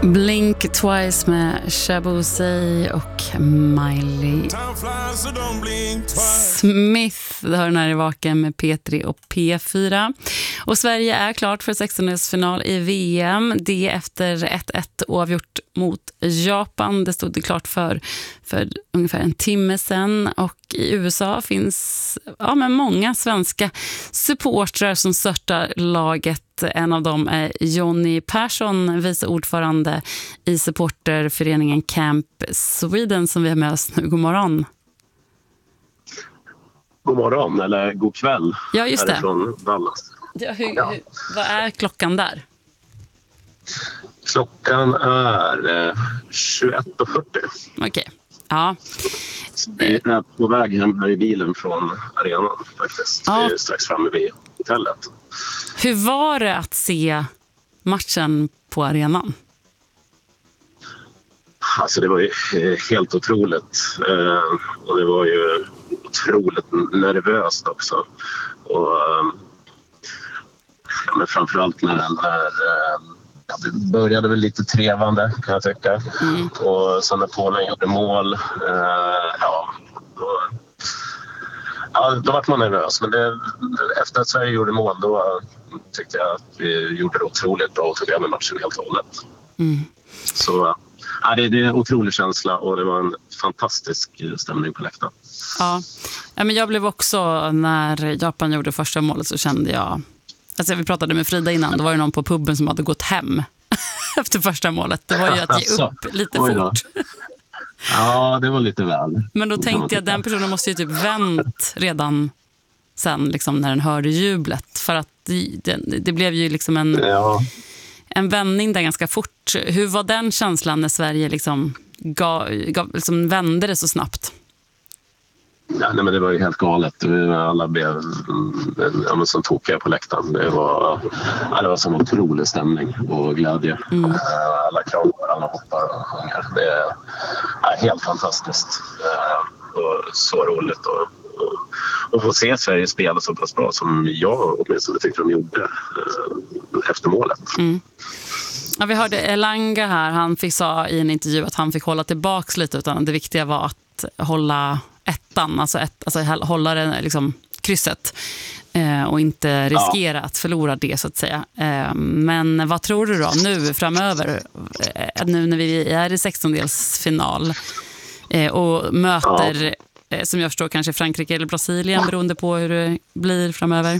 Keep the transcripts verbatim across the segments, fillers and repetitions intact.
Blink Twice med Shaboozey och Miley Smith. Det hör när det vaken med P tre och P fyra. Och Sverige är klart för sextonondelsfinal i V M. Det efter ett ett oavgjort mot Japan. Det stod det klart för, för ungefär en timme sedan. Och i U S A finns ja, men många svenska supportrar som stöttar laget. En av dem är Jonny Persson, vice ordförande i supporterföreningen Camp Sweden som vi har med oss nu. God morgon. God morgon, eller god kväll. Ja, just det. Från Dallas. Ja, hur, ja. Hur, vad är klockan där? Klockan är eh, tjugoett och fyrtio. Okej, okay. Ja. Vi är på väg hem här i bilen från arenan faktiskt. Ja. Vi är strax framme vid hotellet. Hur var det att se matchen på arenan? Alltså det var ju helt otroligt. Eh, och det var ju otroligt nervöst också. Och eh, ja, men framförallt när, när eh, ja, det började väl lite trevande kan jag tycka. Mm. Och sen när Polen gjorde mål, eh, ja, då, ja, då var man nervös. Men det, efter att Sverige gjorde mål då tyckte jag att vi gjorde det otroligt bra och tog över matchen helt och hållet. Mm. Så ja, det, det är en otrolig känsla och det var en fantastisk stämning på läktaren. Ja. Ja, men jag blev också, när Japan gjorde första målet så kände jag, alltså vi pratade med Frida innan, då var det någon på puben som hade gått hem efter första målet. Det var ju att ge upp lite fort. Ja, det var lite väl. Men då tänkte jag att den personen måste ju typ vänt redan sen liksom, när den hörde jublet. För att det, det, det blev ju liksom en, ja. en vändning där ganska fort. Hur var den känslan när Sverige liksom, gav, gav, liksom vände det så snabbt? Ja, nej, men det var ju helt galet. Alla blev ja, men som tokiga på läktaren. Det var, ja, det var som otrolig stämning och glädje. Mm. Alla kramar, alla hoppar och sjunger. Det är ja, helt fantastiskt. Och så roligt och, och, och få se Sverige spela så pass bra som jag åtminstone tyckte de gjorde efter målet. Mm. Ja, vi hörde Elanga här. Han fick sa i en intervju att han fick hålla tillbaks lite, utan det viktiga var att hålla ettan, alltså, ett, alltså hålla det, liksom, krysset eh, och inte riskera ja. att förlora det så att säga. Eh, men vad tror du då nu framöver, eh, nu när vi är i sextondelsfinal eh, och möter, ja. eh, som jag förstår, kanske Frankrike eller Brasilien ja. beroende på hur det blir framöver?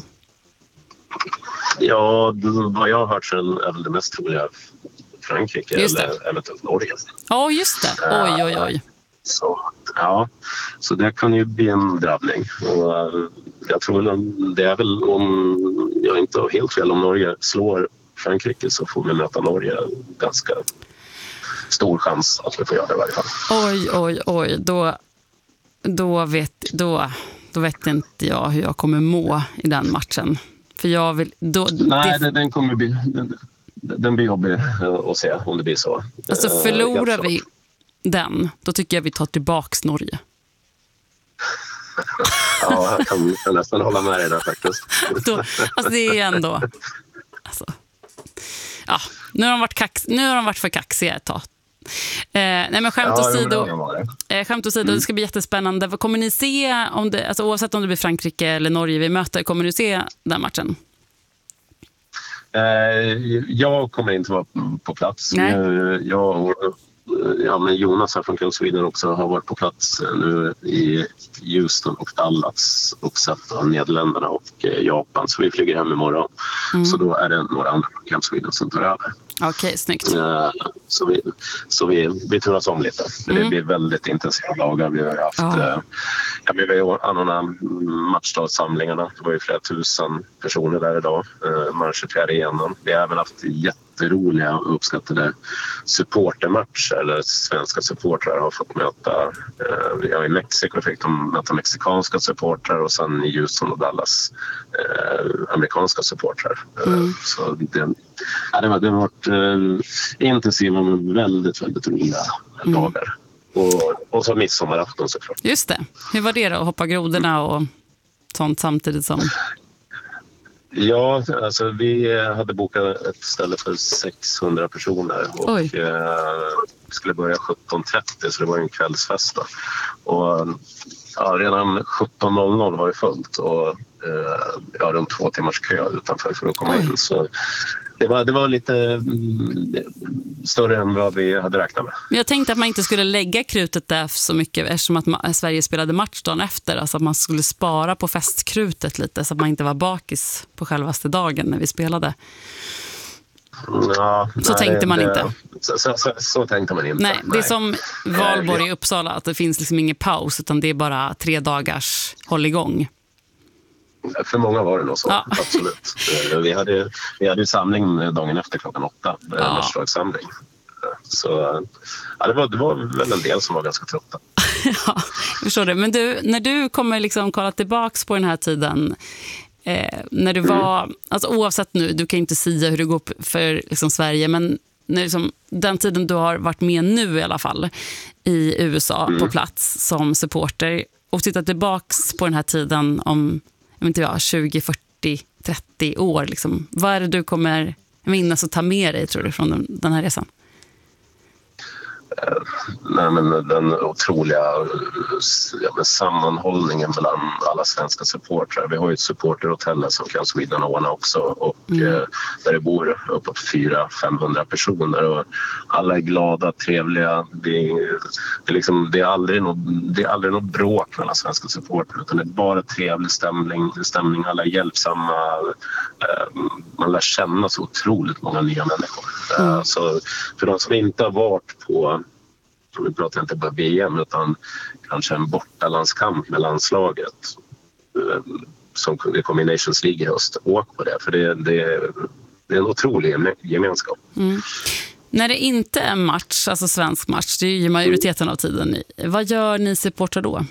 Ja, vad jag har hört så är väl det mest troliga Frankrike eller eventuellt Norge. Ja, oh, just det. Oj, oj, oj. Så, ja, så det kan ju bli en drabbning. Och jag tror det är väl, om jag inte har helt fel, om Norge slår Frankrike så får vi möta Norge. Ganska stor chans att vi får göra det i varje fall. Oj, oj, oj. Då, då, vet, då, då vet inte jag hur jag kommer må i den matchen. För jag vill... Då, Nej, det... den kommer bli... Den, den blir jobbig att se om det blir så. Alltså förlorar vi den, då tycker jag vi tar tillbaks Norge. Ja, jag kan, kan nästan hålla med dig där faktiskt. Då, alltså det är ändå... Alltså, ja, nu har de varit, kax, nu har de varit för kaxiga ett tag. Eh, nej men skämt ja, åsido, eh, skämt åsido mm. det ska bli jättespännande. Vad kommer ni se, om det, alltså oavsett om det blir Frankrike eller Norge vi möter, kommer ni se den matchen? Eh, jag kommer inte vara på plats. Nej. Jag och ja, men Jonas här från Camp Sweden också har varit på plats nu i Houston och Dallas och sett av Nederländerna och Japan. Så vi flyger hem imorgon. Mm. Så då är det några andra från Camp Sweden som tar över. Okej, okay, snyggt. Så vi, så vi, vi turas om lite. Mm. Det blir väldigt intensiva dagar. Vi har haft oh. ja, vi har anordnat matchdagssamlingarna. Det var ju flera tusen personer där idag. Matchen fjärde igenom. Vi har även haft jätteroliga och uppskattade supportermatcher. Eller svenska supportrar har fått möta. Ja, i Mexiko fick de möta mexikanska supportrar och sen i Houston och Dallas eh, amerikanska supportrar. Mm. Så det, ja, det, var, det har varit eh, intensiva men väldigt, väldigt roliga mm. dagar. Och, och så midsommarafton såklart. Just det. Hur var det då att hoppa grodorna och sånt samtidigt som... Ja, alltså vi hade bokat ett ställe för sexhundra personer och eh, skulle börja sjutton trettio, så det var en kvällsfest. Då. Och ja, redan sjutton noll noll var det fullt och eh, ja, runt två timmars kö utanför för att komma Oj. in. Så det var, det var lite mm, större än vad vi hade räknat med. Jag tänkte att man inte skulle lägga krutet där så mycket eftersom att ma- Sverige spelade match dagen efter. Alltså att man skulle spara på festkrutet lite så att man inte var bakis på självaste dagen när vi spelade. Ja, så nej, tänkte man det, inte. Så, så, så, så tänkte man inte. Nej, det är som Valborg i Uppsala, att det finns liksom ingen paus utan det är bara tre dagars håll igång. För många var det nog så, ja. Absolut. Vi hade, vi hade samling dagen efter klockan åtta, ja. Matchlagssamling. Så ja, det, var, det var väl en del som var ganska trötta. Ja, jag förstår det. Men du, när du kommer liksom kolla tillbaks på den här tiden, eh, när du var, mm. alltså oavsett nu, du kan inte säga hur det går för liksom, Sverige, men när, liksom, den tiden du har varit med nu i alla fall i U S A mm. på plats som supporter och titta tillbaks på den här tiden om jag vet inte, ja, tjugo, fyrtio, trettio år. Liksom. Vad är det du kommer minnas och ta med dig, tror du, från den, den här resan? Nej, men den otroliga ja, men sammanhållningen mellan alla svenska supportrar. Vi har ju ett supporterhotell som kan Sweden ordna också och mm. eh, där det bor uppåt fyra till femhundra personer och alla är glada, trevliga. Det är, det är, liksom, det är, aldrig, något, det är aldrig något bråk mellan svenska supportrar utan det är bara trevlig stämning, stämning alla är hjälpsamma. Eh, man lär känna så otroligt många nya människor. Mm. Eh, så för de som inte har varit på vi pratar inte bara V M utan kanske en bortalandskamp med landslaget som det kommer i Nations League i höst. Åk på det, för det, det, det är en otrolig gemenskap. Mm. När det inte är match, alltså svensk match, det är ju majoriteten av tiden. Vad gör ni supportrar då?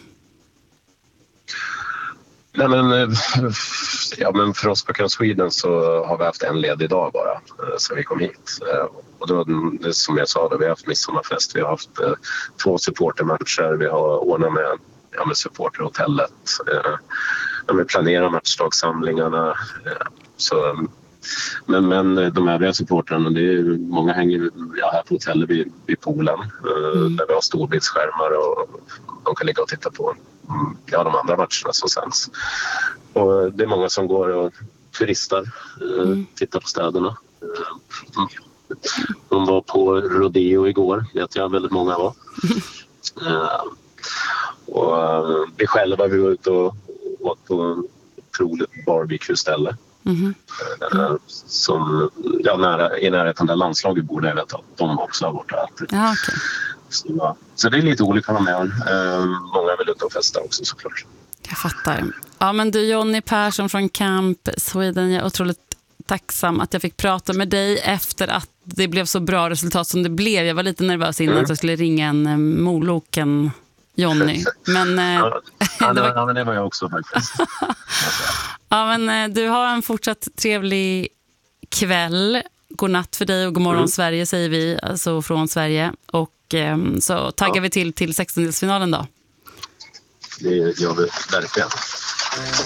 Nej, men, ja, men för oss på Camp Sweden så har vi haft en ledig dag bara så vi kom hit. Och då, det som jag sa, då, vi har haft midsommarfest, vi har haft eh, två supportermatcher, vi har ordnat med, ja, med supporterhotellet. Eh, vi planerar matchdagssamlingarna. Eh, så, men, men de övriga supportrarna, det är många hänger ja, här på hotellet vid, vid poolen eh, mm. där vi har storbildsskärmar och de kan ligga och titta på ja, de andra matcherna som sänds. Och det är många som går och turistar, eh, mm. tittar på städerna. Mm. De var på rodeo igår, vet jag väldigt många var. uh, och uh, vi själva vi var ute och åt på en otroligt barbecue-ställe. Mm-hmm. Uh, som ja, nära, i närheten där landslaget bor, jag vet att de också har varit där. Ja, okay. så, så det är lite olika med. Uh, många vill ute och festa också såklart. Jag fattar. Ja, men du, Jonny Persson från Camp Sweden, jag är otroligt tacksam att jag fick prata med dig efter att det blev så bra resultat som det blev. Jag var lite nervös innan mm. att jag skulle ringa en eh, Moloken Jonny. Men, eh, ja, ja, det var... ja, men det var jag också faktiskt. Ja, men eh, du har en fortsatt trevlig kväll. God natt för dig och god morgon mm. Sverige säger vi, alltså från Sverige. Och eh, så taggar ja. vi till till sextondelsfinalen då. Det gör vi verkligen.